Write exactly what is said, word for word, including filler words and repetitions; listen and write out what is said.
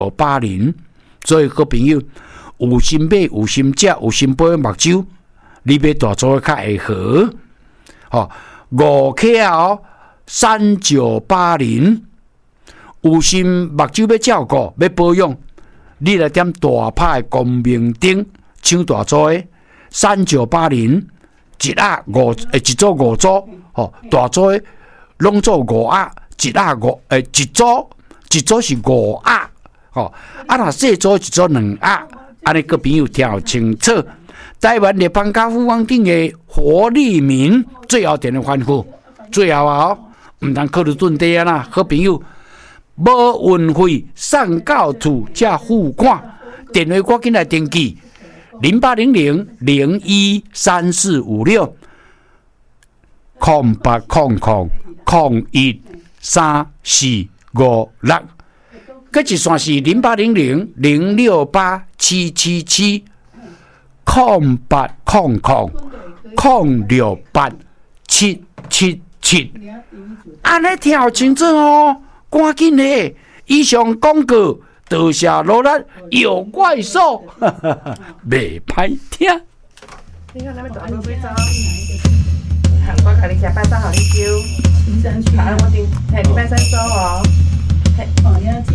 八零，所以各朋友有心买、有心食、有心买目睭，你买大组的较会好。哦，五 K L 三九八零，有心目睭要照顾、要保养，你来点大牌光明灯，抢大组的三九八零，一盒五诶，一组五组，哦，大组的拢做五盒，一盒五诶，一组一组是五盒，哦，啊，若细组一组两盒，安尼个朋友听清楚。台湾立邦甲富邦顶的活力民最后电的欢呼，最后啊，唔通考虑顿地啊啦，好朋友，无运费送到厝才付款，电话赶紧来登记，零八零零零一三四五六，空八空空空一三四五六，佮一线是零八零零零六八七七七。空八空空空六八七七七，安尼听清楚哦，赶紧嘞！以上广告，多谢罗兰有怪兽，袂歹听。 你看那边走，你会走。我甲你下拜三，互你叫。好，我顶，嘿，礼拜三收哦。嘿，哦，要。